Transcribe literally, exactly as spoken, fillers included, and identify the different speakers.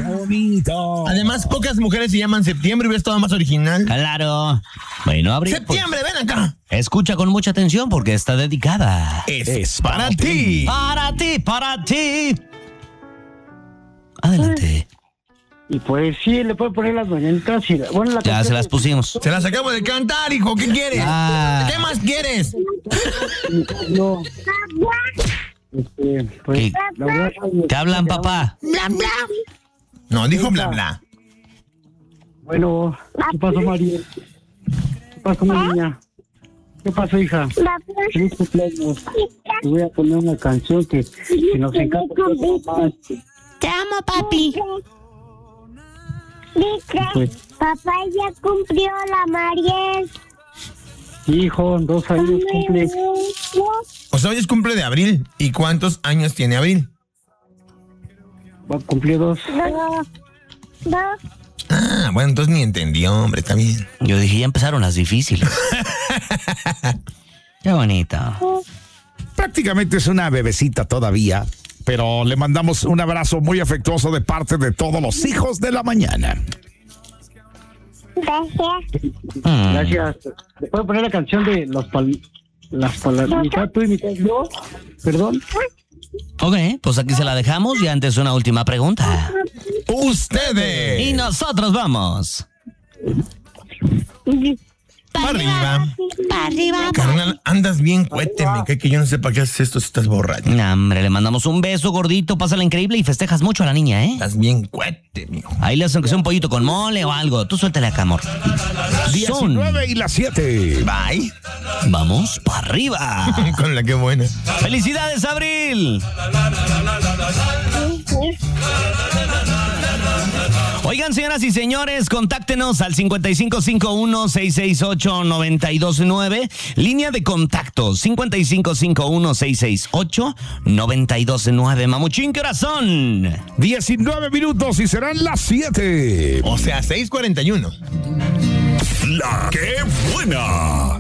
Speaker 1: bonito. Además, pocas mujeres se llaman Septiembre, hubiera estado más original.
Speaker 2: Claro. Bueno, Abril.
Speaker 1: Septiembre, pues, ven acá.
Speaker 2: Escucha con mucha atención porque está dedicada.
Speaker 1: Es, es para, para ti.
Speaker 2: Para ti, para ti. Adelante.
Speaker 3: Y pues sí, le puede poner las mañanitas y la, bueno, la
Speaker 2: ya se las pusimos.
Speaker 1: Se las acabo de cantar, hijo. ¿Qué quieres?
Speaker 2: Ah.
Speaker 1: ¿Qué más quieres?
Speaker 3: No. Este, pues, la verdad,
Speaker 2: ¿te hablan, papá?
Speaker 1: Bla, bla. No, dijo bla, bla.
Speaker 3: Bueno, ¿qué pasó, María? ¿Qué pasó, mi niña? ¿Qué pasó, hija? Feliz cumpleaños. Te voy a poner una canción que, que nos encanta.
Speaker 4: Te amo, papi. Dice, pues, papá ya cumplió la Mariel.
Speaker 3: Hijo, dos años cumple.
Speaker 1: O sea, hoy es cumple de Abril. ¿Y cuántos años tiene Abril?
Speaker 3: Va a cumplir dos.
Speaker 4: Dos. Dos.
Speaker 1: Ah, bueno, entonces ni entendió, hombre, está bien.
Speaker 2: Yo dije, ya empezaron las difíciles. Qué bonito.
Speaker 5: Prácticamente es una bebecita todavía, pero le mandamos un abrazo muy afectuoso de parte de todos los hijos de la mañana.
Speaker 4: Gracias.
Speaker 2: Mm.
Speaker 3: Gracias. ¿Le puedo poner la canción de los pal... las palabras? Mitad tú y mitad yo. Perdón.
Speaker 2: Ok, pues aquí se la dejamos y antes una última pregunta.
Speaker 1: ¡Ustedes!
Speaker 2: Y nosotros vamos.
Speaker 1: Para arriba.
Speaker 4: Para arriba.
Speaker 1: Carnal, andas bien cuete, me cae que yo no sé para qué haces esto si estás borracho.
Speaker 2: No, hombre, le mandamos un beso gordito, pásala increíble y festejas mucho a la niña, ¿eh?
Speaker 1: Estás bien cuete, mijo.
Speaker 2: Ahí le hacen que sea un pollito con mole o algo. Tú suéltale acá, amor. Son
Speaker 5: diecinueve y las siete.
Speaker 1: Bye.
Speaker 2: Vamos para arriba.
Speaker 1: Con la que buena.
Speaker 2: ¡Felicidades, Abril! Oigan, señoras y señores, contáctenos al cincuenta y cinco cincuenta y uno, seiscientos sesenta y ocho, noventa y dos nueve, línea de contacto cincuenta y cinco cincuenta y uno, seiscientos sesenta y ocho, noventa y dos nueve. Mamuchín, ¿qué horas son?
Speaker 5: diecinueve minutos y serán las siete.
Speaker 1: O sea, seis cuarenta y uno.
Speaker 6: La que buena.